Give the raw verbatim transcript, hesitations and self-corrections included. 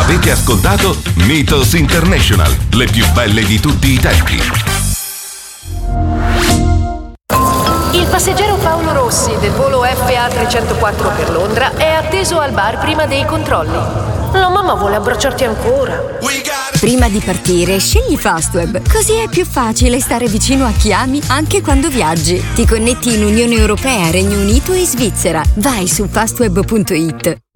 Avete ascoltato Mythos International, le più belle di tutti i tempi. Il passeggero Paolo Rossi del volo F A trecentoquattro per Londra è atteso al bar prima dei controlli. La mamma vuole abbracciarti ancora. Prima di partire, scegli Fastweb, così è più facile stare vicino a chi ami anche quando viaggi. Ti connetti in Unione Europea, Regno Unito e Svizzera. Vai su fastweb punto it.